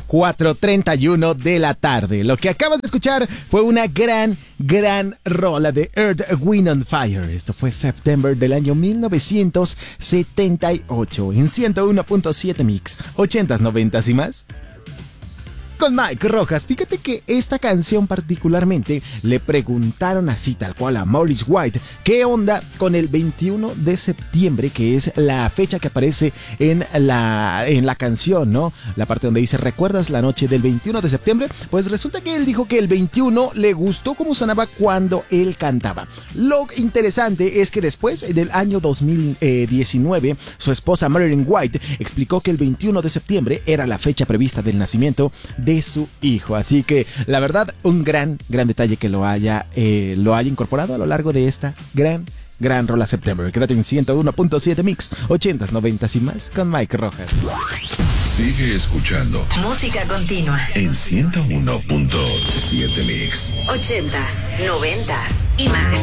4:31 de la tarde. Lo que acabas de escuchar fue una gran rola de Earth, Wind and Fire. Esto fue September del año 1978 en 101.7 Mix, 80s, 90s y más. Con Mike Rojas. Fíjate que esta canción particularmente le preguntaron así tal cual a Maurice White qué onda con el 21 de septiembre, que es la fecha que aparece en la canción, ¿no? La parte donde dice ¿recuerdas la noche del 21 de septiembre? Pues resulta que él dijo que el 21 le gustó cómo sonaba cuando él cantaba. Lo interesante es que después, en el año 2019, su esposa Marilyn White explicó que el 21 de septiembre era la fecha prevista del nacimiento de su hijo. Así que la verdad, un gran detalle que lo haya incorporado a lo largo de esta gran rola September. Quédate en 101.7 Mix, 80s, 90s y más con Mike Rojas. Sigue escuchando música continua en 101.7 Mix, 80s, 90s y más.